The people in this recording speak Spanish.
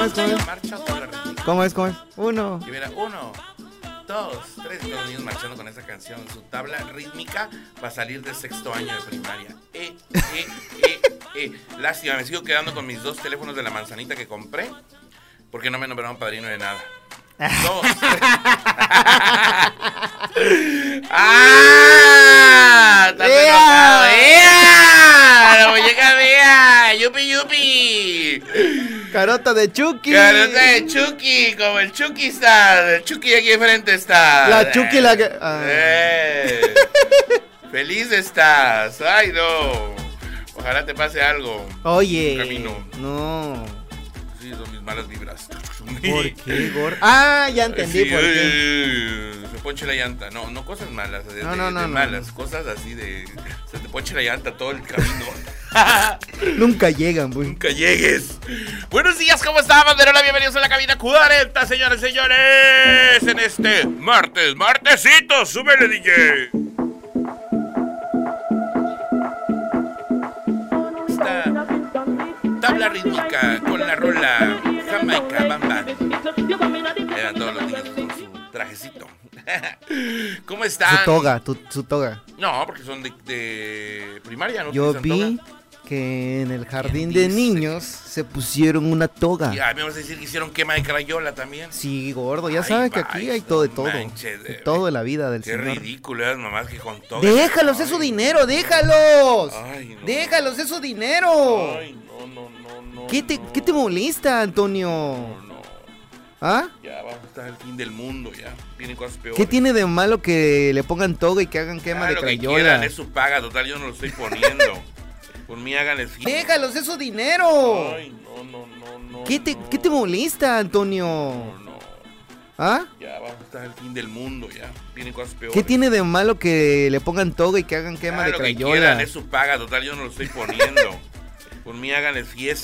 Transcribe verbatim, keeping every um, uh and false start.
¿Cómo es? ¿Cómo es? Marcha o tabla rítmica. ¿Cómo es? ¿Cómo es? Uno. Y mira, uno, dos, tres, y todos los niños marchando con esa canción. Su tabla rítmica va a salir de sexto año de primaria. Eh, eh, eh, eh. Lástima, me sigo quedando con mis dos teléfonos de la manzanita que compré, porque no me nombraron padrino de nada. Dos. ¡Ah! ¡Estás enojado! ¡Ea! ¡La muñeca mía! ¡Yupi, yupi! Carota de Chucky. Carota de Chucky, como el Chucky está. El Chucky aquí enfrente está. La Chucky la que... Ah. Eh. Feliz estás. Ay, no. Ojalá te pase algo. Oye. Camino. No. Sí, son mis malas vibras. ¿Por qué, gordo? Ah, ya entendí Sí, por qué. eh, se ponche la llanta. No, no cosas malas. De, No, de- no, no, de no, malas. no. Cosas así de. Se te ponche la llanta todo el camino. Nunca llegan, güey. Nunca llegues. Buenos días, ¿cómo está, Banderola? Bienvenidos a la cabina cuarenta, señores, señores. En este martes, martesito, súbele, D J. Esta tabla rítmica con la rola Jamaica Bam Bam. Eran todos los niños con su trajecito. ¿Cómo están? Su toga, tu, su toga. No, porque son de, de primaria, ¿no? Yo utilizan vi toga. que en el jardín ¿Quién de dice? niños se pusieron una toga. Y a mí me vas a decir que hicieron quema de crayola también. Sí, gordo, ya Ay, sabes que vaya, aquí hay todo de no todo. manches, De de- todo en la vida del Qué señor. ridículo las mamás que con todo. Déjalos, es su dinero, déjalos. Ay, no. Déjalos, es su dinero. Ay, no, no, no, no. ¿Qué te, no. ¿Qué te molesta, Antonio? No, no. ¿Ah? Ya vamos a estar el fin del mundo, ya. Vienen cosas peores. ¿Qué tiene de malo que le pongan toga y que hagan quema Ah, de lo que crayola? quieran, es su paga, total, yo no lo estoy poniendo. Por mí háganles fijo. Déjalos, es su dinero. Ay, no, no, no, no. ¿Qué te, no. ¿Qué te molesta, Antonio? No, no. ¿Ah? Ya vamos a estar el fin del mundo, ya. Vienen cosas peores. ¿Qué tiene de malo que le pongan toga y que hagan quema Ah, de lo que crayola? quieran, es su paga, total, yo no lo estoy poniendo. Por mí háganles fiesta.